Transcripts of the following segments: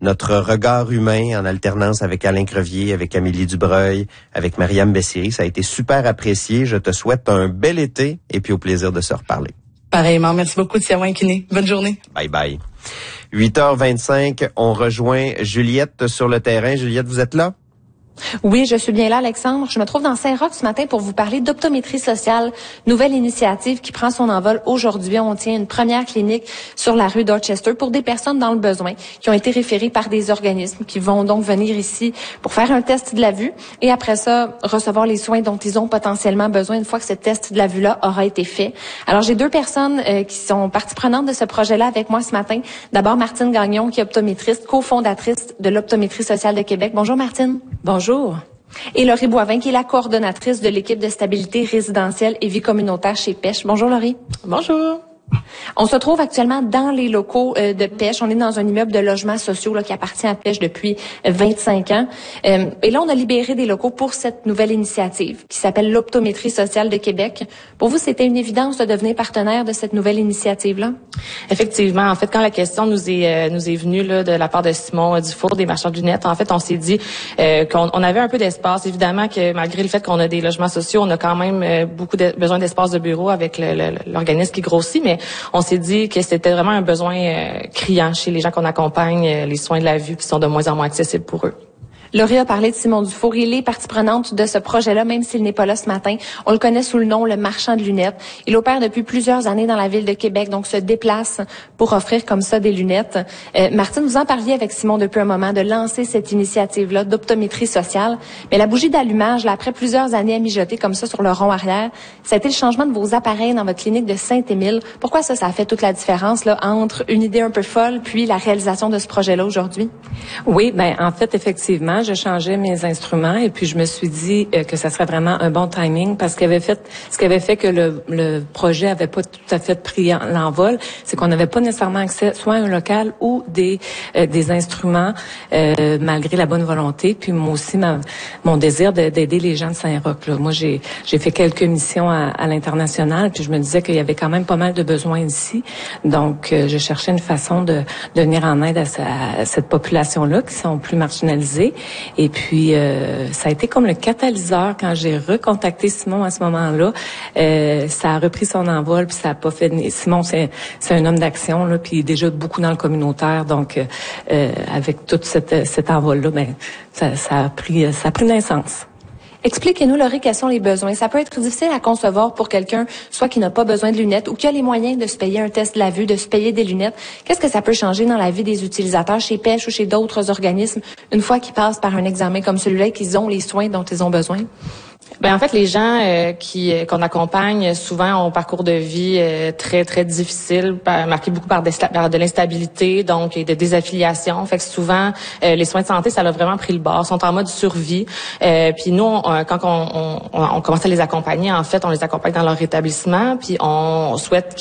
notre regard humain en alternance avec Alain Crevier, avec Amélie Dubreuil, avec Mariam Bessiri. Ça a été super apprécié. Je te souhaite un bel été et puis au plaisir de se reparler. Pareillement. Merci beaucoup, Tiawan Kiné. Bonne journée. Bye bye. 8h25, on rejoint Juliette sur le terrain. Juliette, vous êtes là? Oui, je suis bien là, Alexandre. Je me trouve dans Saint-Roch ce matin pour vous parler d'optométrie sociale, nouvelle initiative qui prend son envol aujourd'hui. On tient une première clinique sur la rue Dorchester pour des personnes dans le besoin qui ont été référées par des organismes qui vont donc venir ici pour faire un test de la vue et après ça, recevoir les soins dont ils ont potentiellement besoin une fois que ce test de la vue-là aura été fait. Alors, j'ai deux personnes qui sont partie prenante de ce projet-là avec moi ce matin. D'abord, Martine Gagnon, qui est optométriste, cofondatrice de l'Optométrie sociale de Québec. Bonjour, Martine. Bonjour. Et Laurie Boivin, qui est la coordonnatrice de l'équipe de stabilité résidentielle et vie communautaire chez Pêche. Bonjour, Laurie. Bonjour. On se trouve actuellement dans les locaux de Pêche. On est dans un immeuble de logements sociaux là, qui appartient à Pêche depuis 25 ans. Et là, on a libéré des locaux pour cette nouvelle initiative qui s'appelle l'Optométrie sociale de Québec. Pour vous, c'était une évidence de devenir partenaire de cette nouvelle initiative-là? Effectivement. En fait, quand la question nous est venue là, de la part de Simon Dufour des marchands de lunettes, en fait, on s'est dit qu'on avait un peu d'espace. Évidemment que malgré le fait qu'on a des logements sociaux, on a quand même besoin d'espace de bureau avec l'organisme qui grossit, mais on s'est dit que c'était vraiment un besoin criant chez les gens qu'on accompagne, les soins de la vue qui sont de moins en moins accessibles pour eux. Laurie a parlé de Simon Dufour. Il est partie prenante de ce projet-là, même s'il n'est pas là ce matin. On le connaît sous le nom le marchand de lunettes. Il opère depuis plusieurs années dans la ville de Québec, donc se déplace pour offrir comme ça des lunettes. Martine, vous en parliez avec Simon depuis un moment de lancer cette initiative-là d'optométrie sociale. Mais la bougie d'allumage, là, après plusieurs années à mijoter comme ça sur le rond arrière, ça a été le changement de vos appareils dans votre clinique de Saint-Émile. Pourquoi ça a fait toute la différence là entre une idée un peu folle puis la réalisation de ce projet-là aujourd'hui? Oui, en fait, effectivement, je changeais mes instruments et puis je me suis dit que ça serait vraiment un bon timing parce ce qui avait fait que le projet avait pas tout à fait pris l'envol, c'est qu'on n'avait pas nécessairement accès soit à un local ou des instruments malgré la bonne volonté. Puis moi aussi, mon désir d'aider les gens de Saint-Roch. Là. Moi, j'ai fait quelques missions à l'international puis je me disais qu'il y avait quand même pas mal de besoins ici. Donc, je cherchais une façon de venir en aide à cette population-là qui sont plus marginalisées. Et puis, ça a été comme le catalyseur quand j'ai recontacté Simon à ce moment-là. Ça a repris son envol, puis ça a pas fait... Simon, c'est un homme d'action, là, puis déjà beaucoup dans le communautaire. Donc, avec tout cet envol-là, ça a pris naissance. Expliquez-nous, Laurie, quels sont les besoins. Ça peut être difficile à concevoir pour quelqu'un, soit qui n'a pas besoin de lunettes ou qui a les moyens de se payer un test de la vue, de se payer des lunettes. Qu'est-ce que ça peut changer dans la vie des utilisateurs chez Pêche ou chez d'autres organismes une fois qu'ils passent par un examen comme celui-là et qu'ils ont les soins dont ils ont besoin? En fait, les gens qu'on accompagne souvent ont un parcours de vie très très difficile, marqué beaucoup par de l'instabilité, donc et de désaffiliation. Fait que souvent les soins de santé, ça a vraiment pris le bord, sont en mode survie. Puis nous, quand on commence à les accompagner, en fait, on les accompagne dans leur établissement, puis on souhaite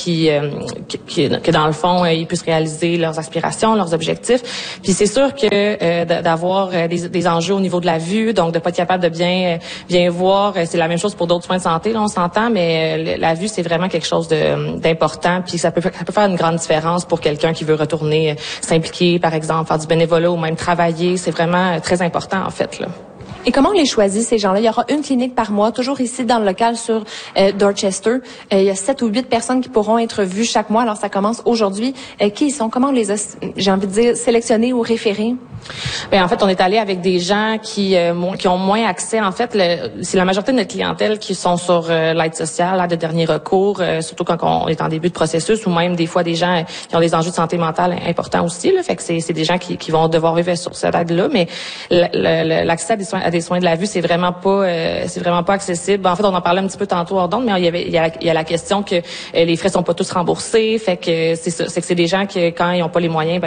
que dans le fond, ils puissent réaliser leurs aspirations, leurs objectifs. Puis c'est sûr que d'avoir des enjeux au niveau de la vue, donc de pas être capable de bien voir. C'est la même chose pour d'autres soins de santé, là, on s'entend, mais la vue, c'est vraiment quelque chose d'important. Puis ça peut faire une grande différence pour quelqu'un qui veut retourner s'impliquer, par exemple, faire du bénévolat ou même travailler. C'est vraiment très important, en fait, là. Et comment on les choisit, ces gens-là? Il y aura une clinique par mois, toujours ici dans le local sur Dorchester. Il y a 7 ou 8 personnes qui pourront être vues chaque mois. Alors, ça commence aujourd'hui. Qui ils sont? Comment on les a, j'ai envie de dire, sélectionnés ou référés? En fait, on est allé avec des gens qui ont moins accès. En fait, c'est la majorité de notre clientèle qui sont sur l'aide sociale, l'aide de dernier recours, surtout quand on est en début de processus, ou même des fois des gens qui ont des enjeux de santé mentale importants aussi. Là, fait que c'est des gens qui vont devoir vivre sur cette aide-là. Mais l'accès à des soins de la vue, c'est vraiment pas accessible. En fait, on en parlait un petit peu tantôt hors d'onde, mais il y a la question que les frais sont pas tous remboursés. Fait que c'est ça, c'est que c'est des gens que quand ils ont pas les moyens,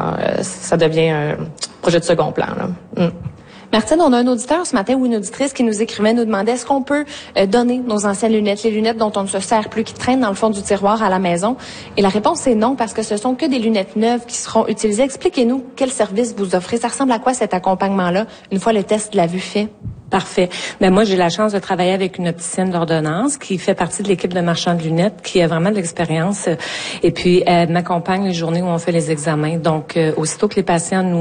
ça devient un projet de second plan, là. Martine, on a un auditeur ce matin ou une auditrice qui nous écrivait, nous demandait est-ce qu'on peut donner nos anciennes lunettes, les lunettes dont on ne se sert plus, qui traînent dans le fond du tiroir à la maison. Et la réponse est non, parce que ce sont que des lunettes neuves qui seront utilisées. Expliquez-nous quel service vous offrez. Ça ressemble à quoi cet accompagnement-là, une fois le test de la vue fait? Parfait. Moi, j'ai la chance de travailler avec une opticienne d'ordonnance qui fait partie de l'équipe de marchands de lunettes, qui a vraiment de l'expérience. Et puis, elle m'accompagne les journées où on fait les examens. Donc, aussitôt que les patients nous